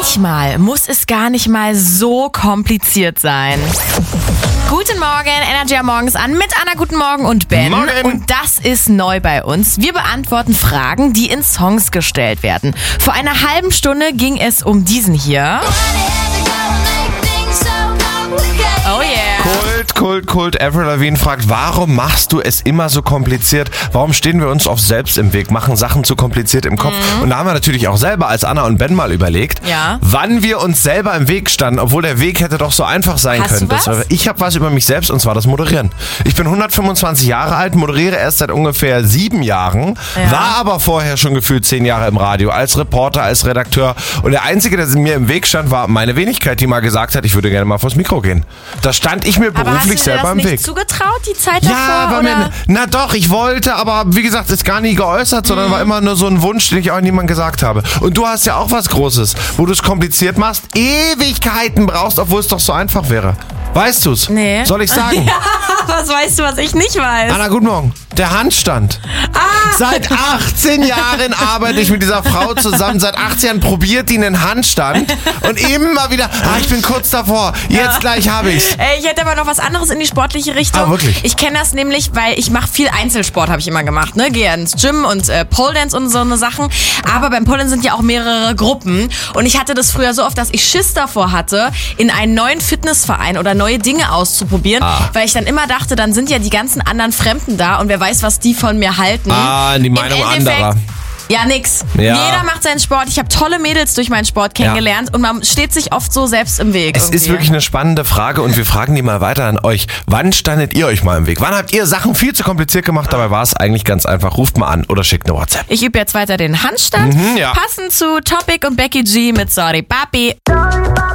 Manchmal muss es gar nicht mal so kompliziert sein. Guten Morgen, Energy am Morgen ist an mit Anna, guten Morgen und Ben. Morgen. Und das ist neu bei uns. Wir beantworten Fragen, die in Songs gestellt werden. Vor einer halben Stunde ging es um diesen hier. Oh yeah. Kult. Avril Lavigne fragt, warum machst du es immer so kompliziert? Warum stehen wir uns oft selbst im Weg, machen Sachen zu kompliziert im Kopf? Und da haben wir natürlich auch selber als Anna und Ben mal überlegt, wann wir uns selber im Weg standen, obwohl der Weg hätte doch so einfach sein können. Ich habe was über mich selbst, und zwar das Moderieren. Ich bin 125 Jahre alt, moderiere erst seit ungefähr 7 Jahren, war aber vorher schon gefühlt 10 Jahre im Radio, als Reporter, als Redakteur. Und der Einzige, der mir im Weg stand, war meine Wenigkeit, die mal gesagt hat, ich würde gerne mal vors Mikro gehen. Da stand ich mir beruflich selber im Weg. Hast du dir das nicht zugetraut, die Zeit davor? Ja, na doch, ich wollte, aber wie gesagt, ist gar nie geäußert, sondern war immer nur so ein Wunsch, den ich auch niemandem gesagt habe. Und du hast ja auch was Großes, wo du es kompliziert machst, Ewigkeiten brauchst, obwohl es doch so einfach wäre. Weißt du's? Nee. Soll ich sagen? Ja, was weißt du, was ich nicht weiß? Anna, guten Morgen. Der Handstand. Seit 18 Jahren arbeite ich mit dieser Frau zusammen. Seit 18 Jahren probiert die einen Handstand und immer wieder, ich bin kurz davor. Jetzt gleich habe ich's. Ich hätte aber noch was anderes in die sportliche Richtung. Ah, wirklich? Ich kenne das nämlich, weil ich mache viel Einzelsport, habe ich immer gemacht. Ne? Gehe ins Gym und Pole Dance und so eine Sachen. Aber beim Pole Dance sind ja auch mehrere Gruppen. Und ich hatte das früher so oft, dass ich Schiss davor hatte, in einen neuen Fitnessverein oder neue Dinge auszuprobieren. Weil ich dann immer dachte, dann sind ja die ganzen anderen Fremden da und wer weiß, was die von mir halten. Die Meinung anderer. Ja, nix. Ja. Jeder macht seinen Sport. Ich habe tolle Mädels durch meinen Sport kennengelernt und man steht sich oft so selbst im Weg. Es ist wirklich eine spannende Frage und wir fragen die mal weiter an euch. Wann standet ihr euch mal im Weg? Wann habt ihr Sachen viel zu kompliziert gemacht? Dabei war es eigentlich ganz einfach. Ruft mal an oder schickt eine WhatsApp. Ich übe jetzt weiter den Handstand. Passend zu Topic und Becky G mit Sorry Papi.